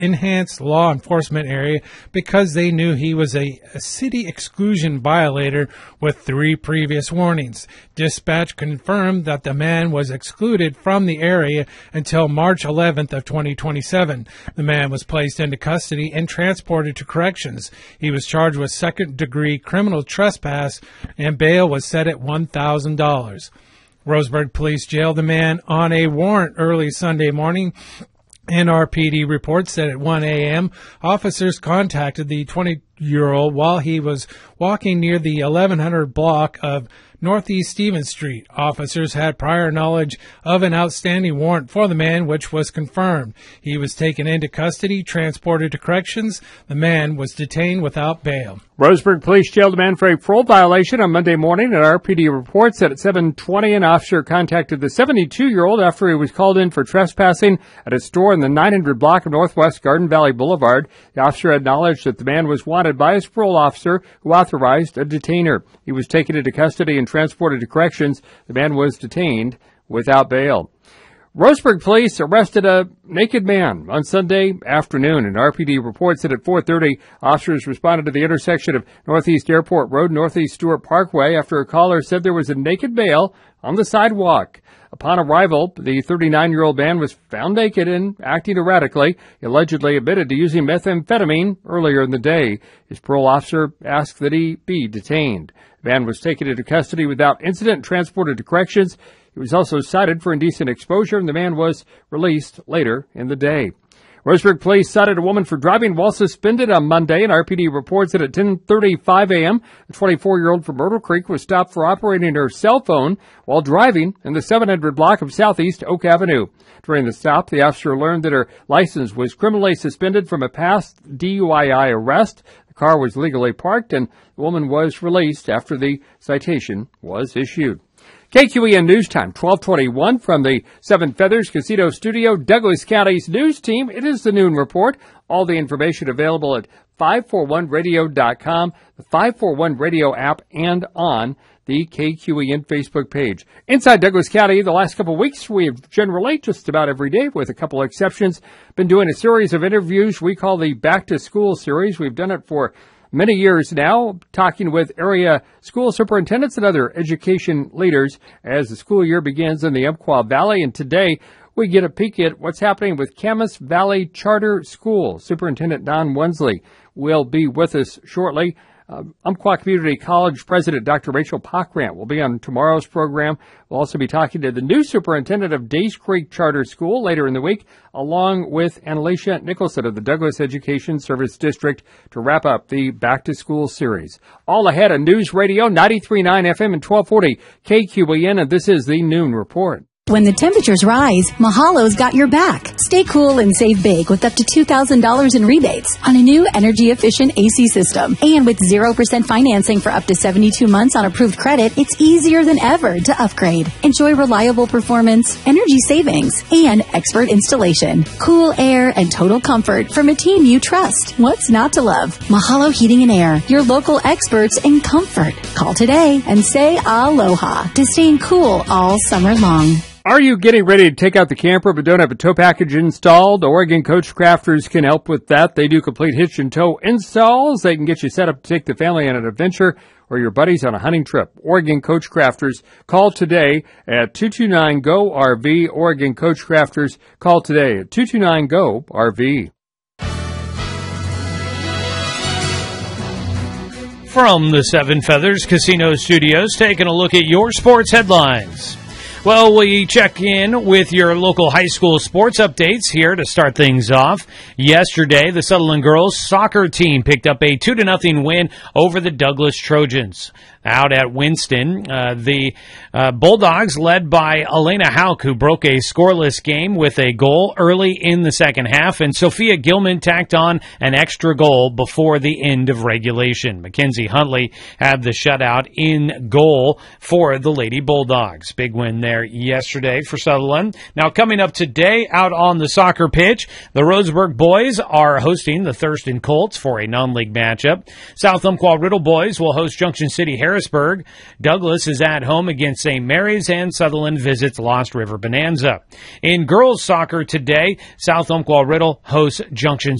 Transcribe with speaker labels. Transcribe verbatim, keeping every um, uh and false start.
Speaker 1: enhanced law enforcement area because they knew he was a, a city exclusion violator with three previous warnings. Dispatch confirmed that the man was excluded from the area until March eleventh of twenty twenty-seven. The man was placed into custody and transported to corrections. He was charged with second-degree criminal trespass, and bail was set at one thousand dollars. Roseburg police jailed the man on a warrant early Sunday morning. N R P D reports that at one a.m., officers contacted the twenty-year-old while he was walking near the eleven hundred block of Northeast Stevens Street. Officers had prior knowledge of an outstanding warrant for the man, which was confirmed. He was taken into custody, transported to corrections. The man was detained without bail.
Speaker 2: Roseburg police jailed a man for a parole violation on Monday morning. An R P D reports that at seven twenty, an officer contacted the seventy-two-year-old after he was called in for trespassing at a store in the nine hundred block of Northwest Garden Valley Boulevard. The officer had knowledge that the man was wanted by his parole officer, who authorized a detainer. He was taken into custody and transported to corrections. The man was detained without bail. Roseburg police arrested a naked man on Sunday afternoon. An R P D reports that at four thirty, officers responded to the intersection of Northeast Airport Road and Northeast Stewart Parkway after a caller said there was a naked male on the sidewalk. Upon arrival, the thirty-nine-year-old man was found naked and acting erratically. He allegedly admitted to using methamphetamine earlier in the day. His parole officer asked that he be detained. The man was taken into custody without incident and transported to corrections. He was also cited for indecent exposure, and the man was released later in the day. Roseburg police cited a woman for driving while suspended on Monday, and R P D reports that at ten thirty-five a.m., a twenty-four-year-old from Myrtle Creek was stopped for operating her cell phone while driving in the seven hundred block of Southeast Oak Avenue. During the stop, the officer learned that her license was criminally suspended from a past D U I arrest. The car was legally parked, and the woman was released after the citation was issued. K Q E N News Time, twelve twenty-one from the Seven Feathers Casino Studio, Douglas County's news team. It is the Noon Report. All the information available at five forty-one radio dot com, the five forty-one Radio app, and on the K Q E N Facebook page. Inside Douglas County, the last couple of weeks, we have generally, just about every day, with a couple of exceptions, been doing a series of interviews we call the Back to School series. We've done it for many years now, talking with area school superintendents and other education leaders as the school year begins in the Umpqua Valley. And today, we get a peek at what's happening with Camas Valley Charter School. Superintendent Don Wensley will be with us shortly. Uh, Umpqua Community College President Doctor Rachel Pockrant will be on tomorrow's program. We'll also be talking to the new superintendent of Days Creek Charter School later in the week, along with Annalicia Nicholson of the Douglas Education Service District to wrap up the Back to School series. All ahead on News Radio ninety-three point nine F M and twelve forty K Q E N, and this is the Noon Report.
Speaker 3: When the temperatures rise, Mahalo's got your back. Stay cool and save big with up to two thousand dollars in rebates on a new energy-efficient A C system. And with zero percent financing for up to seventy-two months on approved credit, it's easier than ever to upgrade. Enjoy reliable performance, energy savings, and expert installation. Cool air and total comfort from a team you trust. What's not to love? Mahalo Heating and Air, your local experts in comfort. Call today and say aloha to staying cool all summer long.
Speaker 2: Are you getting ready to take out the camper but don't have a tow package installed? The Oregon Coach Crafters can help with that. They do complete hitch and tow installs. They can get you set up to take the family on an adventure or your buddies on a hunting trip. Oregon Coach Crafters. Call today at two two nine G O R V. Oregon Coach Crafters. Call today at two two nine G O R V.
Speaker 4: From the Seven Feathers Casino Studios, taking a look at your sports headlines. Well, we check in with your local high school sports updates here to start things off. Yesterday, the Sutherland girls soccer team picked up a two to nothing win over the Douglas Trojans. Out at Winston, uh, the uh, Bulldogs, led by Elena Hauk, who broke a scoreless game with a goal early in the second half, and Sophia Gilman tacked on an extra goal before the end of regulation. Mackenzie Huntley had the shutout in goal for the Lady Bulldogs. Big win there. there yesterday for Sutherland. Now, coming up today out on the soccer pitch, the Roseburg boys are hosting the Thurston Colts for a non-league matchup. South Umpqua Riddle boys will host Junction City Harrisburg. Douglas is at home against Saint Mary's, and Sutherland visits Lost River Bonanza. In girls soccer today, South Umpqua Riddle hosts Junction